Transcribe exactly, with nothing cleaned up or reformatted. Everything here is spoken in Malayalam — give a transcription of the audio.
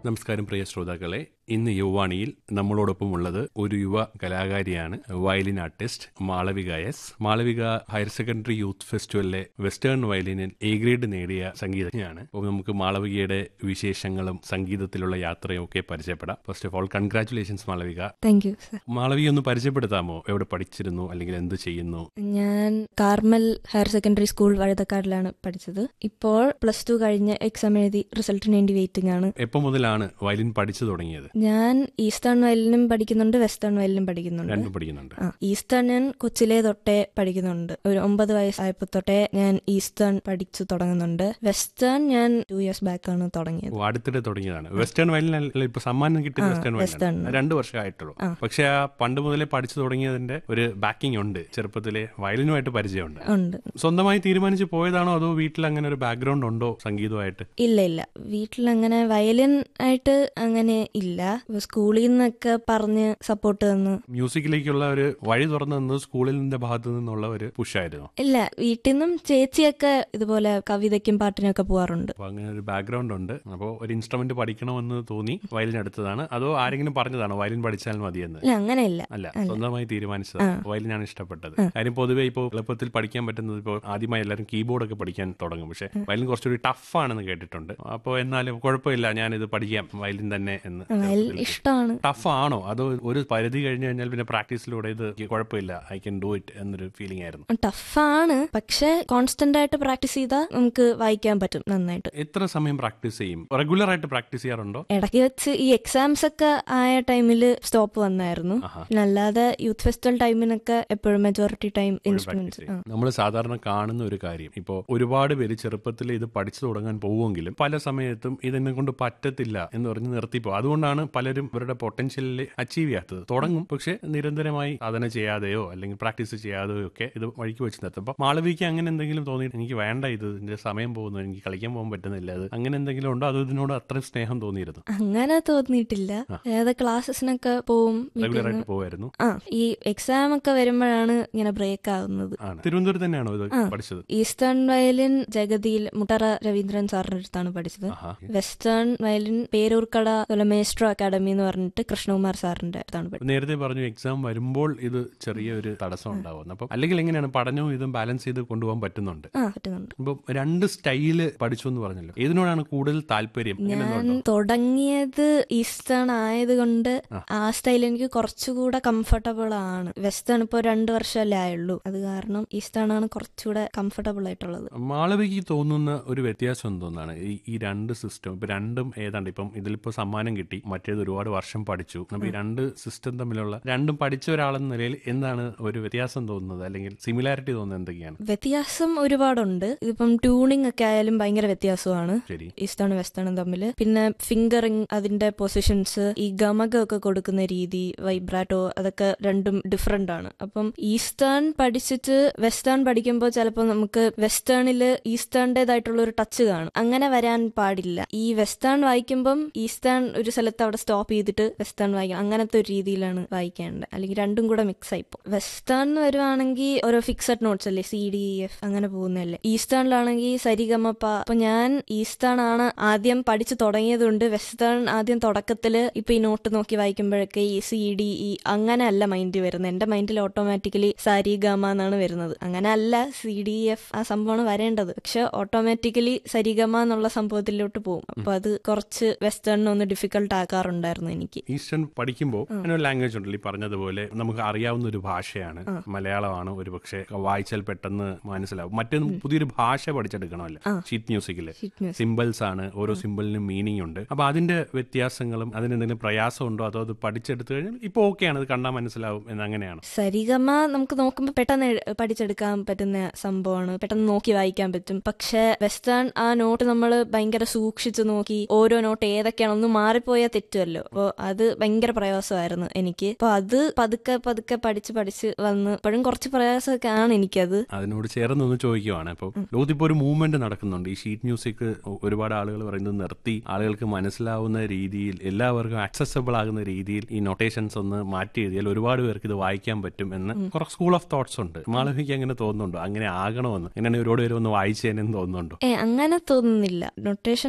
നമസ്കാരം പ്രിയ ശ്രോതാക്കളെ, ഇന്ന് യുവാണിയിൽ നമ്മളോടൊപ്പം ഉള്ളത് ഒരു യുവ കലാകാരിയാണ്, violin artist Malavika S. Malavika higher secondary youth ഫെസ്റ്റിവലിലെ western വയലിനിൽ A grade നേടിയ സംഗീതജ്ഞയാണ്. അപ്പോൾ നമുക്ക് മാളവികയുടെ വിശേഷങ്ങളും സംഗീതത്തിലുള്ള യാത്രയും ഒക്കെ പരിചയപ്പെടാം. First of all congratulations Malavika. Thank you sir. Malavika ഒന്ന് പരിചയപ്പെടുത്താമോ? എവിടെ പഠിച്ചിരുന്നു, അല്ലെങ്കിൽ എന്ത് ചെയ്യുന്നു? ഞാൻ കാർമൽ ഹയർ സെക്കൻഡറി സ്കൂൾ വഴുതക്കാടിലാണ് പഠിച്ചത്. ഇപ്പോൾ പ്ലസ് ടു കഴിഞ്ഞ് എക്സാം എഴുതി റിസൾട്ടിന് വേണ്ടി വെയിറ്റിംഗ് ആണ്. എപ്പോൾ മുതലാണ് വയലിൻ പഠിച്ചു തുടങ്ങിയത്? ഞാൻ ഈസ്റ്റേൺ വയലിനും പഠിക്കുന്നുണ്ട്, വെസ്റ്റേൺ വയലിനും പഠിക്കുന്നുണ്ട്. രണ്ടും പഠിക്കുന്നുണ്ട്. ഈസ്റ്റേൺ ഞാൻ കൊച്ചിലെ തൊട്ടേ പഠിക്കുന്നുണ്ട്. ഒരു ഒമ്പത് വയസ്സായപ്പോ തൊട്ടേ ഞാൻ ഈസ്റ്റേൺ പഠിച്ചു തുടങ്ങുന്നുണ്ട്. വെസ്റ്റേൺ ഞാൻ ടു ഇയേഴ്സ് ബാക്ക് ആണ് തുടങ്ങിയത്. അടുത്തിടെ തുടങ്ങിയതാണ്. വെസ്റ്റേൺ വയലിനല്ല ഇപ്പൊ സമ്മാനം കിട്ടിയത് വെസ്റ്റേൺ വയലിൻ രണ്ടു വർഷമായിട്ടുള്ളൂ. പക്ഷെ ആ പണ്ട് മുതലേ പഠിച്ചു തുടങ്ങിയതിന്റെ ഒരു ബാക്കിംഗ് ഉണ്ട്. ചെറുപ്പത്തിലെ വയലിനുമായിട്ട് പരിചയമുണ്ട്. ഉണ്ട്. സ്വന്തമായി തീരുമാനിച്ച് പോയതാണോ അതോ വീട്ടിൽ അങ്ങനെ ഒരു ബാക്ക്ഗ്രൗണ്ട് ഉണ്ടോ സംഗീതമായിട്ട്? ഇല്ല ഇല്ല, വീട്ടിൽ അങ്ങനെ വയലിൻ ആയിട്ട് അങ്ങനെ ഇല്ല. സ്കൂളിൽ നിന്നൊക്കെ പറഞ്ഞ് സപ്പോർട്ട് തന്നു. മ്യൂസിക്കിലേക്കുള്ള ഒരു വഴി തുറന്നു തന്നത് സ്കൂളിന്റെ ഭാഗത്തു നിന്നുള്ള ഒരു പുഷായിരുന്നു? ഇല്ല, വീട്ടിൽ നിന്നും ചേച്ചിയൊക്കെ ഇതുപോലെ കവിതയ്ക്കും പാട്ടിനും ഒക്കെ പോവാറുണ്ട്. അപ്പൊ അങ്ങനെ ഒരു ബാക്ക്ഗ്രൗണ്ട് ഉണ്ട്. അപ്പോൾ ഒരു ഇൻസ്ട്രുമെന്റ് പഠിക്കണമെന്ന് തോന്നി വയലിൻ എടുത്തതാണ്, അതോ ആരെങ്കിലും പറഞ്ഞതാണോ വയലിൻ പഠിച്ചാൽ മതിയെന്ന്? അങ്ങനെയല്ല, അല്ല, സ്വന്തമായി തീരുമാനിച്ചതാണ്. വയലിനാണ് ഇഷ്ടപ്പെട്ടത്. കാര്യം പൊതുവെ ഇപ്പോൾ എളുപ്പത്തിൽ പഠിക്കാൻ പറ്റുന്നത് ഇപ്പോൾ ആദ്യമായി എല്ലാവരും കീബോർഡ് ഒക്കെ പഠിക്കാൻ തുടങ്ങും. പക്ഷെ വയലിൻ കുറച്ചുകൂടി ടഫ് ആണെന്ന് കേട്ടിട്ടുണ്ട്. അപ്പോൾ എന്നാലും കുഴപ്പമില്ല, ഞാനിത് പഠിക്കാം വയലിൻ തന്നെ എന്ന്. ഇഷ്ടമാണ്. ടഫ് ആണോ അതോ ഒരു പരിധി കഴിഞ്ഞു കഴിഞ്ഞാൽ പിന്നെ പ്രാക്ടീസിലൂടെ ഇത് കുഴപ്പമില്ല, ഐ ക്യാൻ ഡു ഇറ്റ് എന്നൊരു ഫീലിംഗ് ആയിരുന്നു? ടഫാണ്, പക്ഷെ കോൺസ്റ്റന്റ് ആയിട്ട് പ്രാക്ടീസ് ചെയ്താൽ നമുക്ക് വായിക്കാൻ പറ്റും നന്നായിട്ട്. എത്ര സമയം പ്രാക്ടീസ് ചെയ്യും? റെഗുലർ ആയിട്ട് പ്രാക്ടീസ് ചെയ്യാറുണ്ടോ? ഇടയ്ക്ക് വെച്ച് ഈ എക്സാംസ് ഒക്കെ ആയ ടൈമില് സ്റ്റോപ്പ് വന്നായിരുന്നു. അല്ലാതെ യൂത്ത് ഫെസ്റ്റിവൽ ടൈമിനൊക്കെ എപ്പോഴും മെജോറിറ്റി ടൈം ഇൻസ്ട്രുമെന്റ്സ്. നമ്മൾ സാധാരണ കാണുന്ന ഒരു കാര്യം, ഇപ്പോ ഒരുപാട് പേര് ചെറുപ്പത്തിൽ ഇത് പഠിച്ചു തുടങ്ങാൻ പോവുമെങ്കിലും പല സമയത്തും ഇതിനെ കൊണ്ട് പറ്റത്തില്ല എന്ന് പറഞ്ഞ് നിർത്തിപ്പോ. അതുകൊണ്ടാണ് പലരും ഇവരുടെ പൊട്ടൻഷ്യലിൽ അച്ചീവ് ചെയ്യാത്തത്. തുടങ്ങും, പക്ഷെ നിരന്തരമായി സാധന ചെയ്യാതെയോ അല്ലെങ്കിൽ പ്രാക്ടീസ് ചെയ്യാതെയോ ഒക്കെ ഇത് വഴിക്ക് വെച്ച് നിർത്തും. അപ്പൊ മാളവിക്ക് അങ്ങനെ എന്തെങ്കിലും തോന്നിയിട്ട് എനിക്ക് വേണ്ട, ഇത് ഇതിന്റെ സമയം പോകുന്നു, എനിക്ക് കളിക്കാൻ പോകാൻ പറ്റുന്നില്ല, അത് അങ്ങനെ എന്തെങ്കിലും ഉണ്ടോ? അതോ ഇതിനോട് അത്ര സ്നേഹം തോന്നിയിരുന്നു? അങ്ങനെ തോന്നിയിട്ടില്ല. ഏത് ക്ലാസ്സസിനൊക്കെ പോവും, റെഗുലർ ആയിട്ട് പോവായിരുന്നു. ആ ഈ എക്സാം ഒക്കെ വരുമ്പോഴാണ് ഇങ്ങനെ ബ്രേക്ക് ആവുന്നത്. തിരുവനന്തപുരത്ത് തന്നെയാണോ ഇത് പഠിച്ചത്? ഈസ്റ്റേൺ വയലിൻ ജഗതിയിൽ മുട്ടറ രവീന്ദ്രൻ സാറിന്റെ അടുത്താണ് പഠിച്ചത്. Western violin Peroorkada maestro academy എന്ന് പറഞ്ഞിട്ട് കൃഷ്ണകുമാർ സാറിന്റെ അടുത്താണ് പഠിച്ചത്. നേരത്തെ പറഞ്ഞു എക്സാം വരുമ്പോൾ ഇത് ചെറിയൊരു തടസ്സം ഉണ്ടാവുന്നു. അപ്പം അല്ലെങ്കിൽ എങ്ങനെയാണ് പഠനവും ഇതും ബാലൻസ് ചെയ്ത് കൊണ്ടുപോകാൻ പറ്റുന്നുണ്ട്? ആ പറ്റുന്നുണ്ട്. ഇപ്പം രണ്ട് സ്റ്റൈല് പഠിച്ചു എന്ന് പറഞ്ഞല്ലോ, ഏതിനോടാണ് കൂടുതൽ താല്പര്യം? ഞാൻ തുടങ്ങിയത് ഈസ്റ്റേൺ ആയതുകൊണ്ട് ആ സ്റ്റൈൽ എനിക്ക് കുറച്ചുകൂടെ കംഫർട്ടബിൾ ആണ്. വെസ്റ്റേൺ ഇപ്പൊ രണ്ടു വർഷമല്ലേ ആയുള്ളൂ, അത് കാരണം ഈസ്റ്റേൺ ആണ് കുറച്ചുകൂടെ കംഫർട്ടബിൾ ആയിട്ടുള്ളത്. മാളവിക്ക് തോന്നുന്ന ഒരു വ്യത്യാസം എന്തോന്നാണ് ഈ രണ്ട് സിസ്റ്റം? ഇപ്പൊ രണ്ടും ഏതാണ്ട് ഇപ്പം ഇതിലിപ്പോ സമ്മാനം കിട്ടി, മറ്റേത് ഒരുപാട് വർഷം പഠിച്ചു. അപ്പൊ ഈ രണ്ട് സിസ്റ്റം തമ്മിലുള്ള രണ്ടും പഠിച്ച ഒരാളെന്ന നിലയിൽ എന്താണ് ഒരു വ്യത്യാസം തോന്നുന്നത്, അല്ലെങ്കിൽ സിമിലാരിറ്റി തോന്നുന്നത് എന്തൊക്കെയാണ്? വ്യത്യാസം ഒരുപാടുണ്ട്. ഇതിപ്പം ട്യൂണിംഗ് ഒക്കെ ആയാലും ഭയങ്കര വ്യത്യാസമാണ് ഈസ്റ്റേൺ വെസ്റ്റേണും തമ്മിൽ. പിന്നെ ഫിംഗറിങ്, അതിന്റെ പൊസിഷൻസ്, ഈ ഗമകം ഒക്കെ കൊടുക്കുന്ന രീതി, വൈബ്രാറ്റോ, അതൊക്കെ രണ്ടും ഡിഫറെന്റ് ആണ്. അപ്പം ഈസ്റ്റേൺ പഠിച്ചിട്ട് വെസ്റ്റേൺ പഠിക്കുമ്പോൾ ചിലപ്പോൾ നമുക്ക് വെസ്റ്റേണില് ഈസ്റ്റേണിന്റേതായിട്ടുള്ള ഒരു ടച്ച് കാണും. അങ്ങനെ വരാൻ പാടില്ല. ഈ വെസ്റ്റേൺ വായിക്കുമ്പം ഈസ്റ്റേൺ ഒരു സ്ഥലത്ത് അവിടെ സ്റ്റോപ്പ് ചെയ്തിട്ട് വെസ്റ്റേൺ വായിക്കും. അങ്ങനത്തെ ഒരു രീതിയിലാണ് വായിക്കേണ്ടത്, അല്ലെങ്കിൽ രണ്ടും കൂടെ മിക്സ് ആയിപ്പോ. വെസ്റ്റേൺ വരുവാണെങ്കിൽ ഓരോ ഫിക്സഡ് നോട്ട്സ് അല്ലേ, സി ഡി എഫ് അങ്ങനെ പോകുന്നല്ലേ. ഈസ്റ്റേണിലാണെങ്കിൽ സരിഗമപ്പ. അപ്പൊ ഞാൻ ഈസ്റ്റേൺ ആണ് ആദ്യം പഠിച്ചു തുടങ്ങിയതുകൊണ്ട് വെസ്റ്റേൺ ആദ്യം തുടക്കത്തില് ഇപ്പൊ ഈ നോട്ട് നോക്കി വായിക്കുമ്പോഴൊക്കെ ഈ സി ഡി ഇ അങ്ങനെ അല്ല മൈൻഡിൽ വരുന്നത്. എന്റെ മൈൻഡിൽ ഓട്ടോമാറ്റിക്കലി സരിഗമ എന്നാണ് വരുന്നത്. അങ്ങനെ അല്ല, സി ഡി എഫ് ആ സംഭവമാണ് വരേണ്ടത്. പക്ഷെ ഓട്ടോമാറ്റിക്കലി സരിഗമ എന്നുള്ള സംഭവത്തിലോട്ട് പോകും. അപ്പൊ അത് കുറച്ച് വെസ്റ്റേണിന് ഒന്ന് ഡിഫിക്കൽട്ട് ആക്കാറുണ്ടായിരുന്നു എനിക്ക്. ഈസ്റ്റേൺ പഠിക്കുമ്പോൾ അങ്ങനെ ലാംഗ്വേജ് ഉണ്ടല്ലോ, ഈ പറഞ്ഞതുപോലെ നമുക്ക് അറിയാവുന്ന ഒരു ഭാഷയാണ്, മലയാളമാണ്. ഒരു പക്ഷെ വായിച്ചാൽ പെട്ടെന്ന് മനസ്സിലാവും. മറ്റൊന്നും പുതിയൊരു ഭാഷ പഠിച്ചെടുക്കണമല്ലോ. ഷീറ്റ് മ്യൂസിക്കില് സിമ്പിൾസ് ആണ്, ഓരോ സിമ്പിളിനും മീനിങ് ഉണ്ട്. അപ്പൊ അതിന്റെ വ്യത്യാസങ്ങളും അതിനെന്തെങ്കിലും പ്രയാസം ഉണ്ടോ, അതോ അത് പഠിച്ചെടുത്തു കഴിഞ്ഞാൽ ഇപ്പൊ ഓക്കെയാണ്, അത് കണ്ടാൽ മനസ്സിലാവും എന്നങ്ങനെയാണ്? സരിഗമ നമുക്ക് നോക്കുമ്പോൾ പെട്ടെന്ന് പഠിച്ചെടുക്കാൻ പറ്റുന്ന സംഭവമാണ്, പെട്ടെന്ന് നോക്കി വായിക്കാൻ പറ്റും. പക്ഷെ വെസ്റ്റേൺ ആ നോട്ട് നമ്മൾ ഭയങ്കര സൂക്ഷിച്ചു നോക്കി ഓരോ നോട്ട് ഏതൊക്കെയാണ്, ഒന്ന് മാറിപ്പോയാൽ തെറ്റുമല്ലോ. അപ്പൊ അത് ഭയങ്കര പ്രയാസമായിരുന്നു എനിക്ക്. അപ്പൊ അത് പതുക്കെ പതുക്കെ പഠിച്ച് പഠിച്ച് വന്ന് ഇപ്പോഴും കുറച്ച് പ്രയാസമൊക്കെ ആണ് എനിക്കത്. അതിനോട് ചേർന്നൊന്ന് ചോദിക്കുവാണ്, ഇപ്പൊ ലോകത്തിപ്പോ ഒരു മൂവ്മെന്റ് നടക്കുന്നുണ്ട്. ഈ ഷീറ്റ് മ്യൂസിക് ഒരുപാട് ആളുകൾ പറയുന്നത് നിർത്തി ആളുകൾക്ക് മനസ്സിലാവുന്ന രീതിയിൽ, എല്ലാവർക്കും ആക്സസബിൾ ആകുന്ന രീതിയിൽ ഈ നൊട്ടേഷൻസ് ഒന്ന് മാറ്റി എഴുതിയാൽ ഒരുപാട് പേർക്ക് ഇത് വായിക്കാൻ പറ്റും എന്ന് കുറച്ച് സ്കൂൾ ഓഫ് തോട്ട്സ് ഉണ്ട്. മാളവിക്ക് അങ്ങനെ തോന്നുന്നുണ്ടോ? അങ്ങനെ ആകണമെന്ന്, അങ്ങനെ ഒരുപാട് പേര് ഒന്ന് വായിച്ചേനെന്ന് തോന്നുന്നുണ്ടോ? ഏ അങ്ങനെ തോന്നുന്നില്ല. നൊട്ടേഷൻ